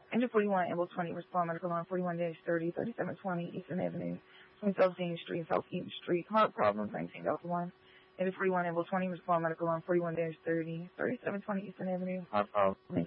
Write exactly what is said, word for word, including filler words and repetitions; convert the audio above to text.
Engine forty-one, Ambulance twenty, respond medical line forty-one dash thirty, thirty-seven twenty Eastern Avenue, between South Senior Street and South Eaton Street. Heart problems, nineteen Delta one. Engine forty-one, Ambulance twenty, respond medical line forty-one dash thirty, thirty-seven twenty Eastern Avenue. Heart problems.